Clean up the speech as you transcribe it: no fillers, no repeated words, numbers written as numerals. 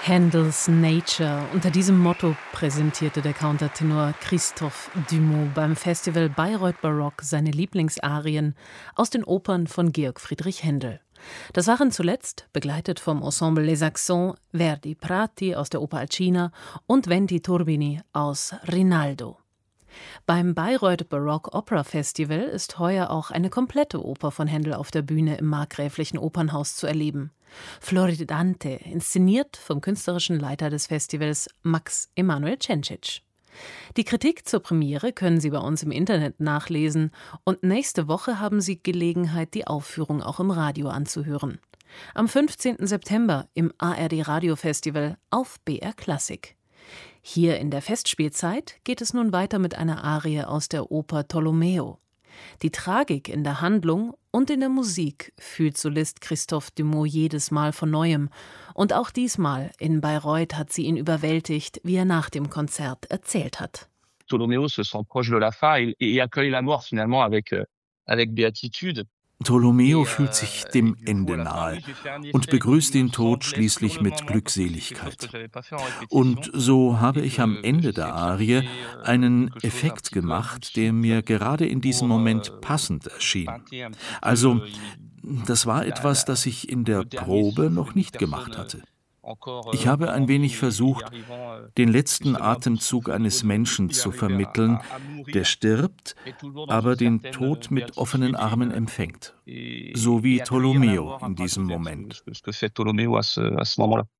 Händels Nature. Unter diesem Motto präsentierte der Countertenor Christophe Dumont beim Festival Bayreuth Baroque seine Lieblingsarien aus den Opern von Georg Friedrich Händel. Das waren zuletzt, begleitet vom Ensemble Les Accents, Verdi Prati aus der Oper Alcina und Venti Turbini aus Rinaldo. Beim Bayreuth Baroque Opera Festival ist heuer auch eine komplette Oper von Händel auf der Bühne im Markgräflichen Opernhaus zu erleben. Floridante, inszeniert vom künstlerischen Leiter des Festivals Max Emanuel Cencic. Die Kritik zur Premiere können Sie bei uns im Internet nachlesen und nächste Woche haben Sie Gelegenheit, die Aufführung auch im Radio anzuhören. Am 15. September im ARD Radio Festival auf BR Klassik. Hier in der Festspielzeit geht es nun weiter mit einer Arie aus der Oper Tolomeo. Die Tragik in der Handlung und in der Musik fühlt Solist Christophe Dumont jedes Mal von Neuem. Und auch diesmal in Bayreuth hat sie ihn überwältigt, wie er nach dem Konzert erzählt hat. Tolomeo se sent proche de la fin et accueille la mort finalement avec béatitude. Tolomeo fühlt sich dem Ende nahe und begrüßt den Tod schließlich mit Glückseligkeit. Und so habe ich am Ende der Arie einen Effekt gemacht, der mir gerade in diesem Moment passend erschien. Also, das war etwas, das ich in der Probe noch nicht gemacht hatte. Ich habe ein wenig versucht, den letzten Atemzug eines Menschen zu vermitteln, der stirbt, aber den Tod mit offenen Armen empfängt. So wie Tolomeo in diesem Moment.